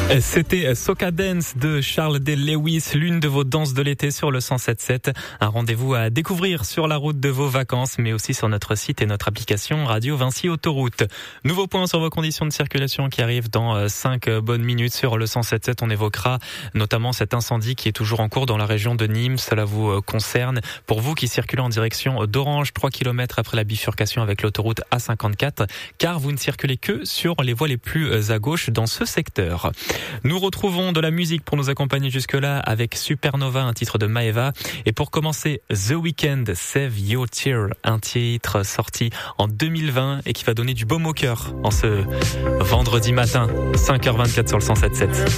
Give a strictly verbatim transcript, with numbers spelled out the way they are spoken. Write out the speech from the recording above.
C'était Soca Dance de Charles D. Lewis, l'une de vos danses de l'été sur le cent sept sept. Un rendez-vous à découvrir sur la route de vos vacances, mais aussi sur notre site et notre application Radio Vinci Autoroute. Nouveau point sur vos conditions de circulation qui arrivent dans cinq bonnes minutes sur le cent sept sept. On évoquera notamment cet incendie qui est toujours en cours dans la région de Nîmes. Cela vous concerne. Pour vous qui circulez en direction d'Orange, trois kilomètres après la bifurcation avec l'autoroute A cinquante-quatre, car vous ne circulez que sur les voies les plus à gauche dans ce secteur. Nous retrouvons de la musique pour nous accompagner jusque-là avec Supernova, un titre de Maeva. Et pour commencer, The Weeknd, Save Your Tear, un titre sorti en deux mille vingt et qui va donner du baume au cœur en ce vendredi matin, cinq heures vingt-quatre sur le cent sept sept.